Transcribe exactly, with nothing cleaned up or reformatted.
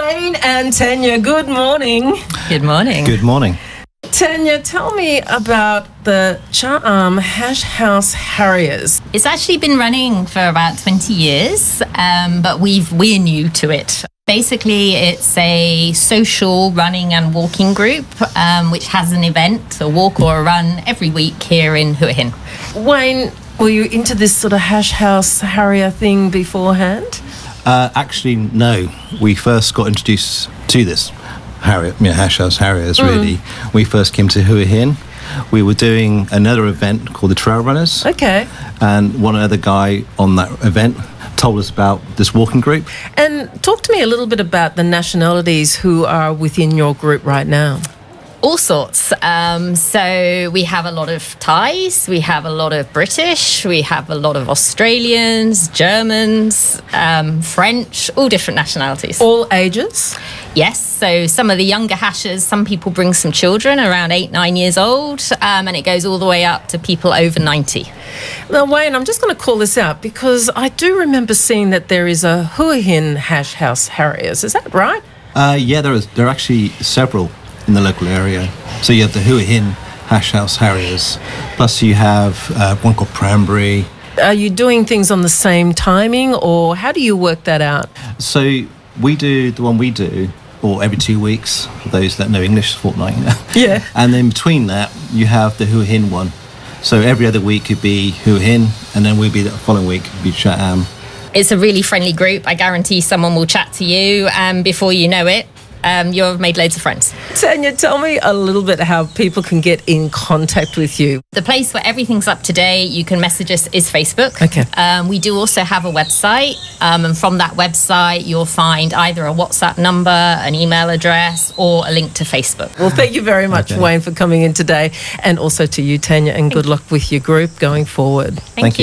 Wayne and Tanya, good morning. Good morning. Good morning. Tanya, tell me about the Cha-am Hash House Harriers. It's actually been running for about twenty years, um, but we've, we're new to it. Basically, it's a social running and walking group um, which has an event, a walk or a run, every week here in Hua Hin. Wayne, were you into this sort of Hash House Harrier thing beforehand? Uh, actually, no. We first got introduced to this Harrier, you know, Hash House Harriers, Mm. really. We first came to Hua Hin. We were doing another event called the Trail Runners. Okay. And one other guy on that event told us about this walking group. And talk to me a little bit about the nationalities who are within your group right now. All sorts. Um, so we have a lot of Thais, we have a lot of British, we have a lot of Australians, Germans, um, French, all different nationalities. All ages? Yes, so some of the younger hashers, some people bring some children around eight, nine years old, um, and it goes all the way up to people over ninety. Now, Wayne, I'm just going to call this out because I do remember seeing that there is a Hua Hin Hash House Harriers. Is that right? Uh, yeah, there, is, there are actually several in the local area. So you have the Hua Hin Hash House Harriers, plus you have uh, one called Prambury. Are you doing things on the same timing, or how do you work that out? So we do the one we do, or every two weeks, for those that know English, fortnight. Yeah. And then between that, you have the Hua Hin one. So every other week could be Hua Hin, and then we'll be the following week could be Cha-am. It's a really friendly group. I guarantee someone will chat to you, and before you know it, Um, you've made loads of friends. Tanya, tell me a little bit how people can get in contact with you. The place where everything's up to date, you can message us, is Facebook. Okay. Um, we do also have a website, um, and from that website, you'll find either a WhatsApp number, an email address, or a link to Facebook. Well, thank you very much, Okay. Wayne, for coming in today, and also to you, Tanya, and good luck with your group going forward. Thank, Thank you.